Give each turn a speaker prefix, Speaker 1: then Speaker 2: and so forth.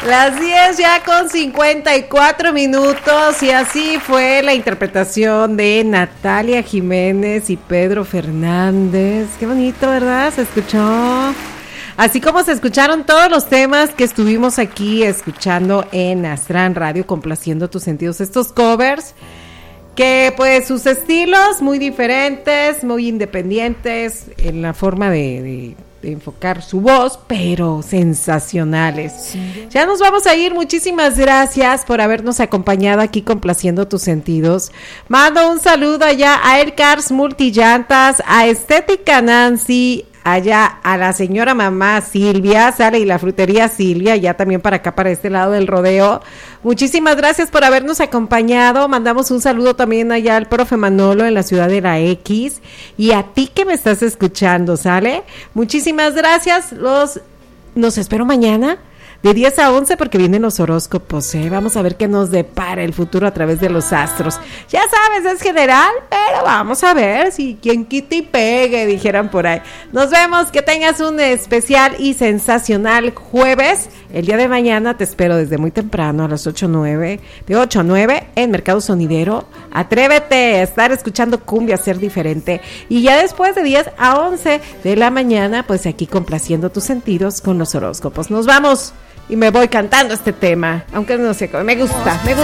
Speaker 1: Las 10 ya con 54 minutos y así fue la interpretación de Natalia Jiménez y Pedro Fernández. Qué bonito, ¿verdad? Se escuchó. Así como se escucharon todos los temas que estuvimos aquí escuchando en Astran Radio, complaciendo tus sentidos, estos covers que pues sus estilos muy diferentes, muy independientes en la forma de enfocar su voz, pero sensacionales. Sí. Ya nos vamos a ir, muchísimas gracias por habernos acompañado aquí complaciendo tus sentidos. Mando un saludo allá a El Cars Multillantas, a Estética Nancy, allá a la señora mamá Silvia, sale y la frutería Silvia, ya también para acá, para este lado del rodeo. Muchísimas gracias por habernos acompañado. Mandamos un saludo también allá al profe Manolo en la ciudad de la X y a ti que me estás escuchando, ¿sale? Muchísimas gracias. Nos espero mañana de 10 a 11 porque vienen los horóscopos, ¿eh? Vamos a ver qué nos depara el futuro a través de los astros. Ya sabes, es general, pero vamos a ver si quien quite y pegue, dijeran por ahí. Nos vemos, que tengas un especial y sensacional jueves. El día de mañana te espero desde muy temprano a las 8:09, de 8 a 9 en Mercado Sonidero. Atrévete a estar escuchando cumbia, ser diferente. Y ya después de 10 a 11 de la mañana, pues aquí complaciendo tus sentidos con los horóscopos. Nos vamos. Y me voy cantando este tema, aunque no sé, me gusta.